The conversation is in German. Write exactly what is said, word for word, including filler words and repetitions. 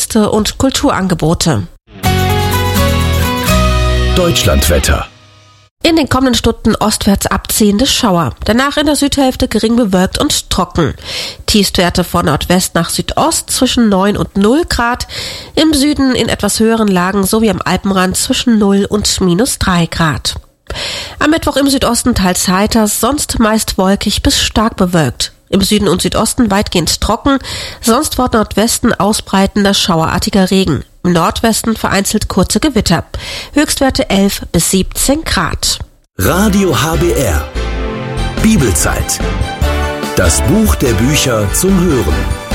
Feste und Kulturangebote. Deutschlandwetter. In den kommenden Stunden ostwärts abziehende Schauer. Danach in der Südhälfte gering bewölkt und trocken. Tiefstwerte von Nordwest nach Südost zwischen neun und null Grad. Im Süden in etwas höheren Lagen sowie am Alpenrand zwischen null und minus drei Grad. Am Mittwoch im Südosten teils heiter, sonst meist wolkig bis stark bewölkt. Im Süden und Südosten weitgehend trocken, sonst vor Nordwesten ausbreitender schauerartiger Regen. Im Nordwesten vereinzelt kurze Gewitter. Höchstwerte elf bis siebzehn Grad. Radio H B R. Bibelzeit. Das Buch der Bücher zum Hören.